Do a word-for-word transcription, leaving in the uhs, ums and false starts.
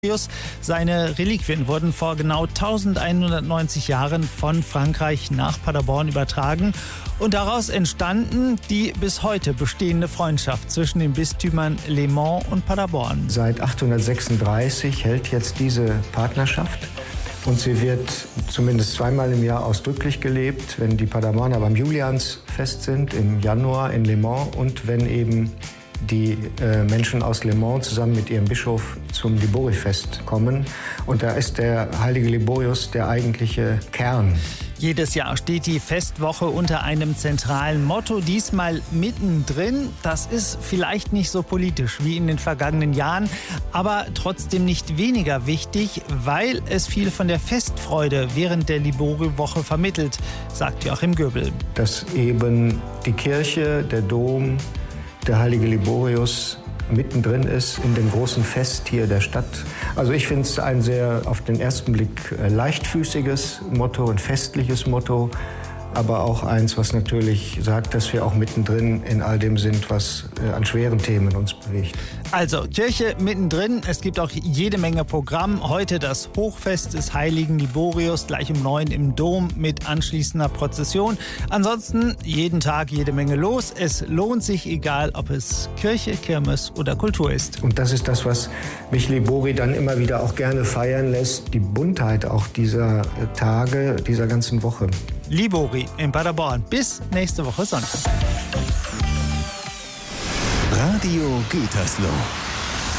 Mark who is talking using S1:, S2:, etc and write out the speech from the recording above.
S1: Seine Reliquien wurden vor genau eintausendeinhundertneunzig Jahren von Frankreich nach Paderborn übertragen und daraus entstanden die bis heute bestehende Freundschaft zwischen den Bistümern Le Mans und Paderborn.
S2: Seit achthundertsechsunddreißig hält jetzt diese Partnerschaft und sie wird zumindest zweimal im Jahr ausdrücklich gelebt, wenn die Paderborner beim Juliansfest sind im Januar in Le Mans und wenn eben die äh, Menschen aus Le Mans zusammen mit ihrem Bischof zum Liborifest kommen. Und da ist der heilige Liborius der eigentliche Kern.
S1: Jedes Jahr steht die Festwoche unter einem zentralen Motto, diesmal mittendrin. Das ist vielleicht nicht so politisch wie in den vergangenen Jahren, aber trotzdem nicht weniger wichtig, weil es viel von der Festfreude während der Libori-Woche vermittelt, sagt Joachim Göbel.
S2: Dass eben die Kirche, der Dom, der heilige Liborius mittendrin ist in dem großen Fest hier der Stadt. Also ich finde es ein sehr auf den ersten Blick leichtfüßiges Motto, ein festliches Motto, aber auch eins, was natürlich sagt, dass wir auch mittendrin in all dem sind, was an schweren Themen uns bewegt.
S1: Also Kirche mittendrin, es gibt auch jede Menge Programm. Heute das Hochfest des heiligen Liborius, gleich um neun im Dom mit anschließender Prozession. Ansonsten jeden Tag jede Menge los. Es lohnt sich, egal ob es Kirche, Kirmes oder Kultur ist.
S2: Und das ist das, was mich Libori dann immer wieder auch gerne feiern lässt. Die Buntheit auch dieser Tage, dieser ganzen Woche.
S1: Libori in Paderborn. Bis nächste Woche Sonntag.
S3: Radio Gütersloh.